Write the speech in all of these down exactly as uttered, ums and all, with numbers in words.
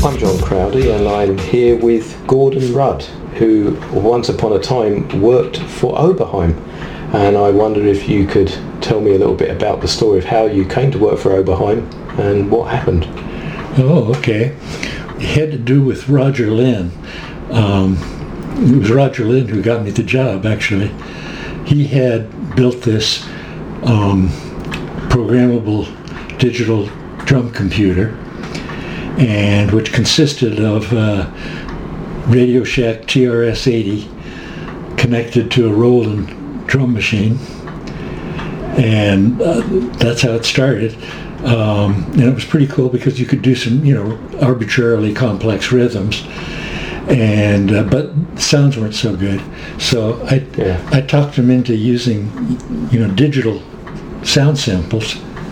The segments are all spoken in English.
I'm John Crowdy, and I'm here with Gordon Rudd, who once upon a time worked for Oberheim. And I wondered if you could tell me a little bit about the story of how you came to work for Oberheim and what happened. Oh, okay. It had to do with Roger Lynn. Um, it was Roger Lynn who got me the job, actually. He had built this um, programmable digital drum computer, and which consisted of uh, Radio Shack T R S eighty connected to a Roland drum machine, and uh, that's how it started. Um, and it was pretty cool because you could do some, you know, arbitrarily complex rhythms, and uh, but sounds weren't so good. So I yeah. I talked him into using, you know, digital sound samples,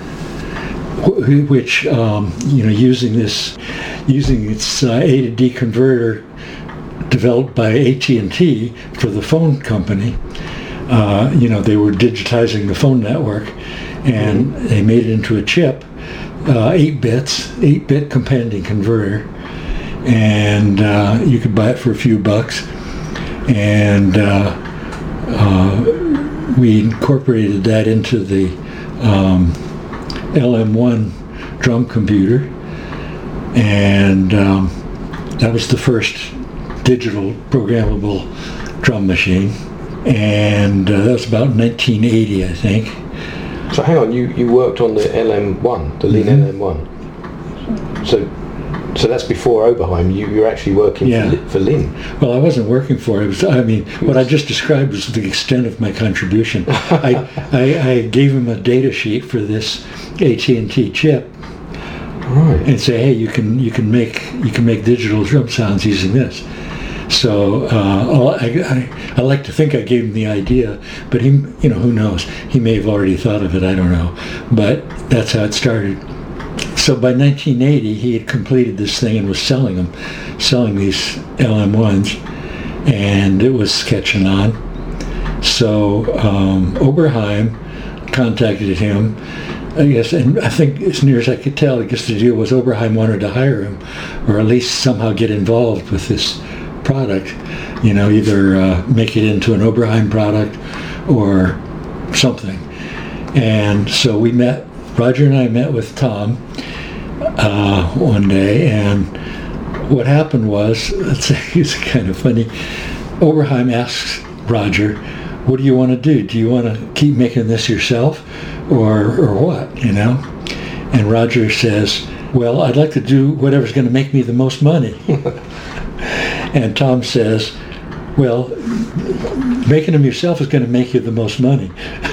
which um, you know, using this, using its uh, A to D converter developed by A T and T for the phone company. Uh, you know, they were digitizing the phone network, and mm-hmm. they made it into a chip, uh, eight bits, eight-bit companion converter, and uh, you could buy it for a few bucks, and uh, uh, we incorporated that into the um, L M one drum computer, and um, that was the first digital programmable drum machine, and uh, that was about nineteen eighty, I think. So hang on, you, you worked on the L M one, the Lean mm-hmm. L M one. So so that's before Oberheim. You you're actually working yeah. for, for Lin. Well, I wasn't working for it. It was, I mean, what I just described was the extent of my contribution. I, I I gave him a data sheet for this A T and T chip, right, and say, hey, you can you can make you can make digital drum sounds using this. So uh, I, I I like to think I gave him the idea, but he, you know, who knows? He may have already thought of it. I don't know, but that's how it started. So by nineteen eighty, he had completed this thing and was selling them, selling these L M ones, and it was catching on. So um, Oberheim contacted him, I guess, and I think as near as I could tell, I guess the deal was Oberheim wanted to hire him, or at least somehow get involved with this product, you know, either uh, make it into an Oberheim product or something. And so we met, Roger and I met with Tom uh, one day, and what happened was, it's, it's kind of funny, Oberheim asks Roger, what do you want to do? Do you want to keep making this yourself, or or what, you know? And Roger says, well, I'd like to do whatever's going to make me the most money. And Tom says, well, making them yourself is going to make you the most money.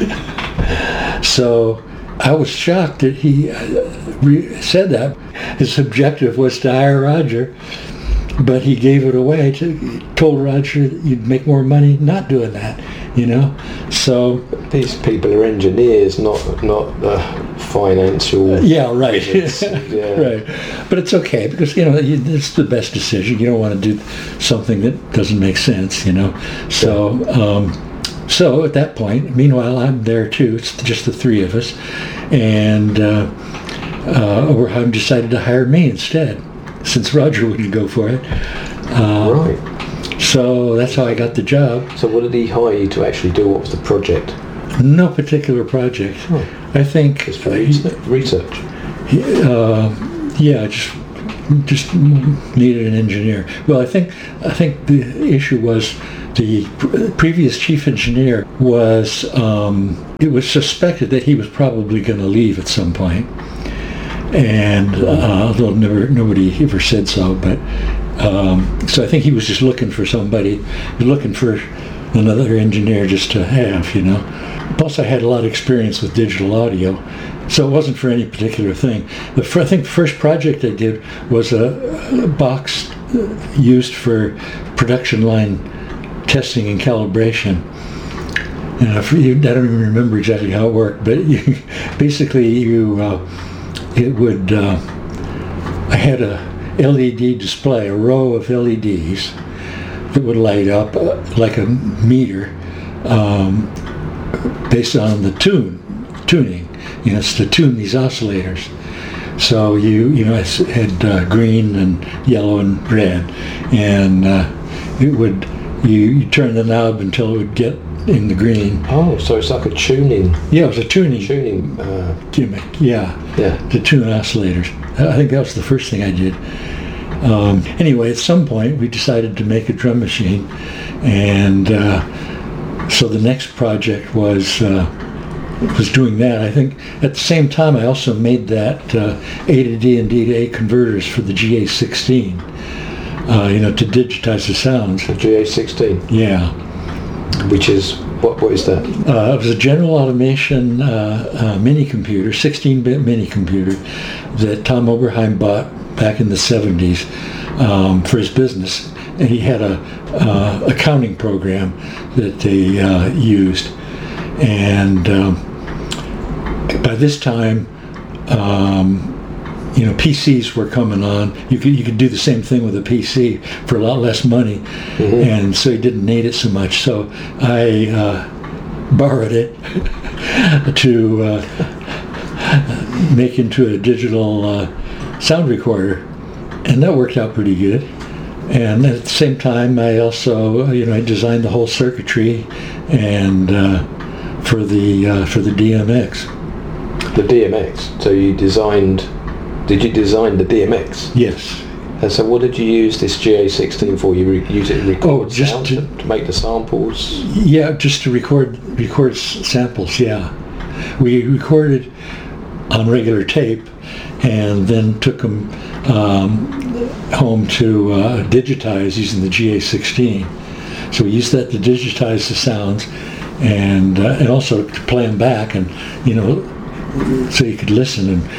So I was shocked that he re- said that. His objective was to hire Roger, but he gave it away. To, told Roger you'd make more money not doing that, you know? So these people are engineers, not not uh, financial. Uh, yeah, right. yeah. Right. But it's okay because, you know, it's the best decision. You don't want to do something that doesn't make sense, you know? So, um, so at that point, meanwhile, I'm there too. It's just the three of us. And uh, uh, Oberheim decided to hire me instead, since Roger wouldn't go for it. Uh, right. So that's how I got the job. So what did he hire you to actually do? What was the project? No particular project. Oh. I think just for research. Uh, yeah, just just needed an engineer. Well, I think I think the issue was the pr- previous chief engineer was. Um, it was suspected that he was probably going to leave at some point, and uh, although never nobody ever said so, but um, so I think he was just looking for somebody, looking for another engineer just to have, you know. Plus, I had a lot of experience with digital audio, so it wasn't for any particular thing. The I think the first project I did was a, a box used for production line testing and calibration. And I don't even remember exactly how it worked, but you, basically, you uh, it would. Uh, I had a L E D display, a row of L E Ds that would light up uh, like a meter. Um, based on the tune, tuning, you know, it's to tune these oscillators. So you you know, it had uh, green and yellow and red, and uh, it would you, you turn the knob until it would get in the green. Oh, so it's like a tuning. Yeah, it was a tuning Tuning. Uh, gimmick. Yeah, yeah. to tune oscillators. I think that was the first thing I did. Um, anyway, at some point we decided to make a drum machine, and uh, so the next project was uh, was doing that. I think at the same time I also made that uh, A to D and D to A converters for the G A sixteen, uh, you know, to digitize the sounds. The G A sixteen. Yeah. Which is, what? what is that? Uh, it was a General Automation uh, uh, mini computer, sixteen-bit mini computer that Tom Oberheim bought back in the seventies um, for his business. And he had a uh, accounting program that they uh, used. And um, by this time, um, you know, P Cs were coming on. You could you could do the same thing with a P C for a lot less money, mm-hmm. and so he didn't need it so much. So I uh, borrowed it to uh, make into a digital uh, sound recorder, and that worked out pretty good. And at the same time, I also, you know, I designed the whole circuitry, and uh, for the uh, for the D M X. The D M X. So you designed. Did you design the D M X? Yes. And so what did you use this G A sixteen for? You re- use it to record oh, just sound, to, to make the samples? Yeah, just to record record s- samples, yeah. We recorded on regular tape and then took them um, home to uh, digitize using the G A sixteen. So we used that to digitize the sounds and uh, and also to play them back, and, you know, so you could listen. And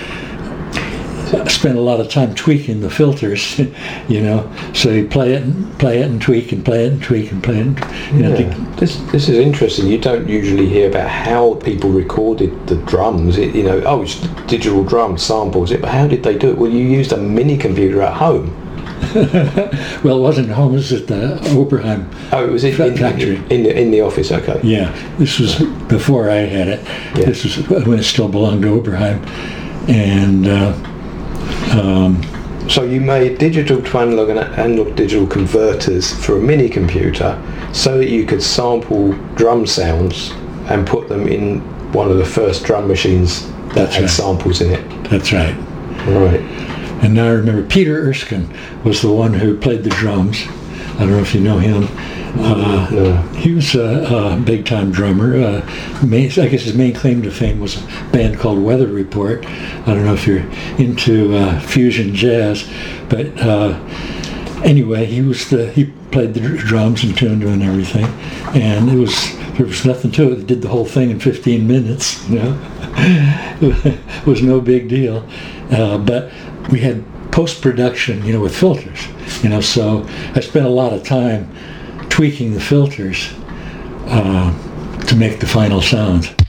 I spent a lot of time tweaking the filters, you know. So you play it and play it and tweak and play it and tweak and play it. And, you know, yeah. to, this this is interesting. You don't usually hear about how people recorded the drums. It, you know, oh, it's digital drum samples. It, but how did they do it? Well, you used a mini computer at home. Well, it wasn't at home. It was at the Oberheim Oh, it was in, in, factory. in the in the office. Okay. Yeah, this was before I had it. Yeah. This was when it still belonged to Oberheim, and. Uh, Um, so you made digital to analog and analog digital converters for a mini computer so that you could sample drum sounds and put them in one of the first drum machines that That's had right. samples in it. That's right. Right. And now I remember Peter Erskine was the one who played the drums. I don't know if you know him. Uh, no. He was a, a big-time drummer. Uh, main, I guess his main claim to fame was a band called Weather Report. I don't know if you're into uh, fusion jazz, but uh, anyway, he was the he played the drums and tuned them and everything, and it was there was nothing to it. He did the whole thing in fifteen minutes. You know, it was no big deal. Uh, but we had post-production, you know, with filters. You know, so I spent a lot of time tweaking the filters uh, to make the final sounds.